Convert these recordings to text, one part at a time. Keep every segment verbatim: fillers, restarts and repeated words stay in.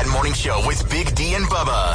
That Morning Show with Big D and Bubba.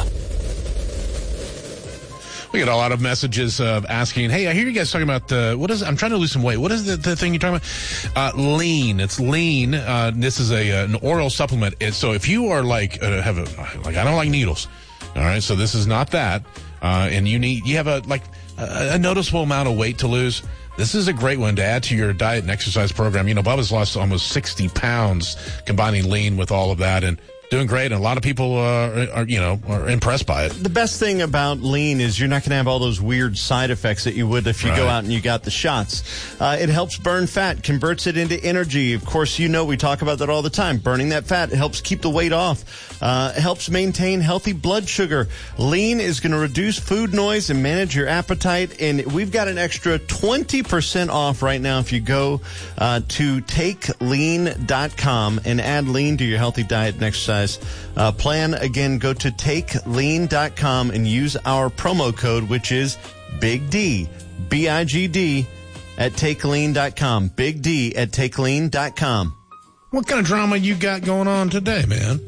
We get a lot of messages of asking, hey, I hear you guys talking about the, what is, I'm trying to lose some weight. What is the, the thing you're talking about? Uh, lean. It's lean. Uh, this is a, an oral supplement. It's, so if you are like, uh, have a, like, I don't like needles. All right. So this is not that. Uh, and you need, you have a, like, a, a noticeable amount of weight to lose. This is a great one to add to your diet and exercise program. You know, Bubba's lost almost sixty pounds combining lean with all of that and doing great. And a lot of people uh, are, you know, are impressed by it. The best thing about lean is you're not going to have all those weird side effects that you would if you Right. go out and you got the shots. Uh, it helps burn fat, converts it into energy. Of course, you know we talk about that all the time. Burning that fat helps keep the weight off. Uh, it helps maintain healthy blood sugar. Lean is going to reduce food noise and manage your appetite. And we've got an extra twenty percent off right now if you go uh, to take lean dot com and add lean to your healthy diet and exercise uh, plan. Again, go to take lean dot com and use our promo code, which is Big D, B I G D, at take lean dot com. Big D at take lean dot com. What kind of drama you got going on today, man?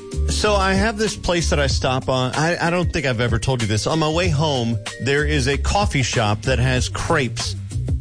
So I have this place that I stop on. I, I don't think I've ever told you this. On my way home, there is a coffee shop that has crepes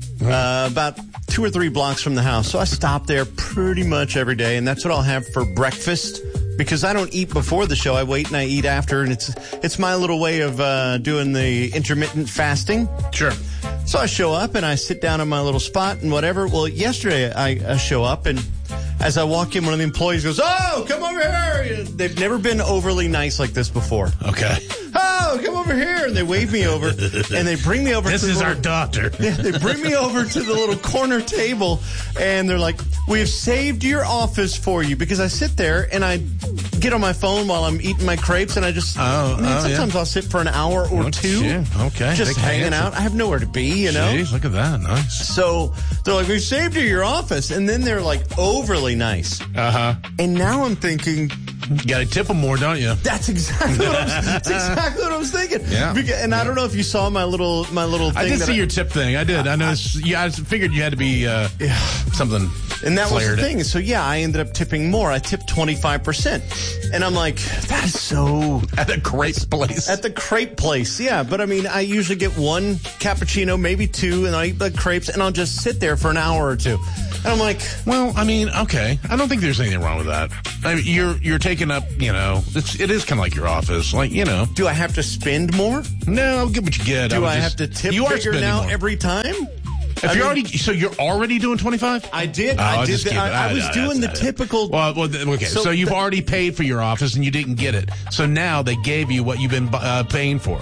uh, about two or three blocks from the house. So I stop there pretty much every day, and that's what I'll have for breakfast. Because I don't eat before the show, I wait and I eat after, and it's it's my little way of uh, doing the intermittent fasting. Sure. So I show up and I sit down in my little spot and whatever. Well, yesterday I, I show up and as I walk in, one of the employees goes, "Oh, come over here." They've never been overly nice like this before. Okay. "Oh, come over here." And they wave me over and they bring me over This to is the our little, doctor. yeah, they bring me over to the little corner table and they're like, "We have saved your office for you," because I sit there and I get on my phone while I'm eating my crepes and I just, Oh, man, oh, sometimes yeah. I'll sit for an hour or Oh, two. yeah, okay. Just They can hanging answer. out. I have nowhere to be, you know? Jeez, look at that. Nice. So they're like, "We saved you your office." And then they're like overly nice. Uh-huh. And now I'm thinking, You got to tip them more, don't you? that's exactly what I was, that's exactly what I was thinking. Yeah. Because, and I don't know if you saw my little my little thing. I did that see your tip thing. I did. I noticed. Yeah, I figured you had to be uh, something And that was flared. the thing. So, yeah, I ended up tipping more. I tipped twenty-five percent. And I'm like, that's so... At the crepe place. At the crepe place, yeah. But, I mean, I usually get one cappuccino, maybe two, and I eat the crepes, and I'll just sit there for an hour or two. And I'm like... Well, I mean, okay. I don't think there's anything wrong with that. I mean, you're you're taking up, you know, it's, it is kind of like your office. Like, you know. Do I have to spend more? No, get what you get. Do was I just- have to tip you are bigger spending now more. every time? If I you're mean- already, so you're already doing twenty-five? I did. Oh, I I'll did. just The, keep it. I, I was I- I- doing the I- typical... Well, well, th- okay. So, So you've the- already paid for your office and you didn't get it. So now they gave you what you've been uh, paying for.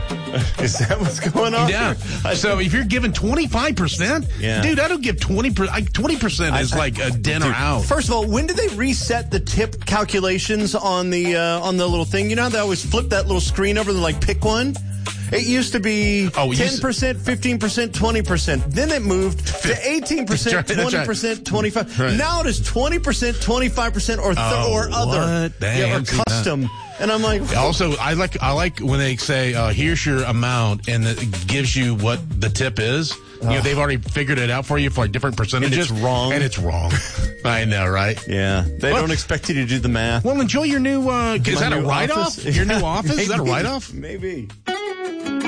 Is that what's going on? Yeah. I- So if you're giving twenty-five percent, Yeah. dude, I don't give twenty percent. twenty percent is I- like a dinner Dude, out. First of all, when did they reset the tip calculations on the uh, on the little thing? You know how they always flip that little screen over and like pick one? It used to be Oh, it used ten percent, fifteen percent, twenty percent. Then it moved to eighteen percent, That's right, that's twenty percent, twenty-five. Right. Now it is twenty percent, twenty-five percent, or th- Oh, or other. what? Dang, yeah, I or haven't seen that. custom. And I'm like, Also, I like I like when they say, uh, "Here's your amount," and it gives you what the tip is. You know, they've already figured it out for you for like different percentages. And it's wrong. And it's wrong. I know, right? yeah, they Well- don't expect you to do the math. Well, enjoy your new. Uh, is My that a new write-off? office? Your new office? Is that a Maybe. write-off? Maybe.